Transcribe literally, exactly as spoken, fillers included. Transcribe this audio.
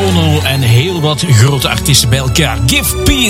Bono en heel wat grote artiesten bij elkaar. Give Peace